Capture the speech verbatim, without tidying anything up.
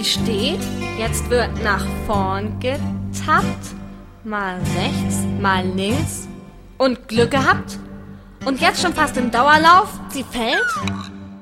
Sie steht, jetzt wird nach vorn getappt, mal rechts, mal links und Glück gehabt. Und jetzt schon fast im Dauerlauf, sie fällt